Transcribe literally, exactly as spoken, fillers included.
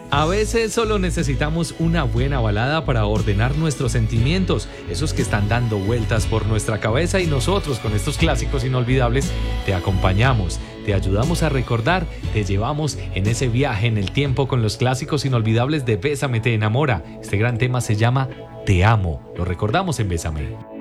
A veces solo necesitamos una buena balada para ordenar nuestros sentimientos, esos que están dando vueltas por nuestra cabeza, y nosotros con estos clásicos inolvidables te acompañamos, te ayudamos a recordar, te llevamos en ese viaje en el tiempo con los clásicos inolvidables de Bésame te enamora. Este gran tema se llama Te amo, lo recordamos en Bésame.